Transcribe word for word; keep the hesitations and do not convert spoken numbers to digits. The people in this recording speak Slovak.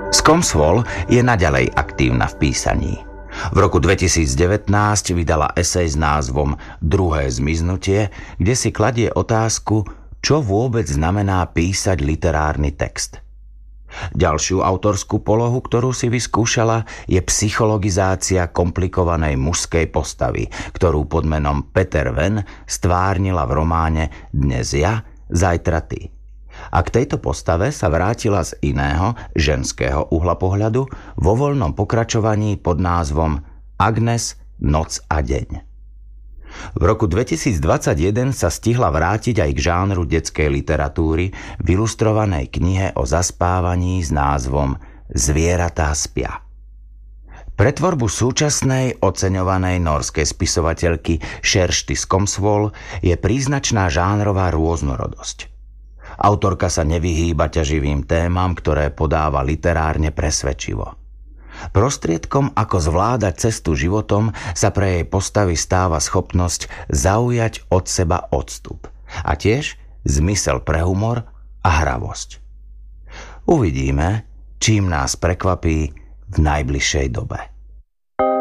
Skomsvoll je naďalej aktívna v písaní. V roku dvetisícdevätnásť vydala esej s názvom Druhé zmiznutie, kde si kladie otázku, čo vôbec znamená písať literárny text. Ďalšiu autorskú polohu, ktorú si vyskúšala, je psychologizácia komplikovanej mužskej postavy, ktorú pod menom Peter Van stvárnila v románe Dnes ja, zajtra ty. A k tejto postave sa vrátila z iného, ženského uhla pohľadu vo voľnom pokračovaní pod názvom Agnes, noc a deň. V roku dvetisícdvadsaťjeden sa stihla vrátiť aj k žánru detskej literatúry v ilustrovanej knihe o zaspávaní s názvom Zvieratá spia. Pre tvorbu súčasnej, oceňovanej norskej spisovateľky Kjersti Skomsvoll je príznačná žánrová rôznorodosť. Autorka sa nevyhýba ťaživým témam, ktoré podáva literárne presvedčivo. Prostriedkom, ako zvládať cestu životom, sa pre jej postavy stáva schopnosť zaujať od seba odstup a tiež zmysel pre humor a hravosť. Uvidíme, čím nás prekvapí v najbližšej dobe.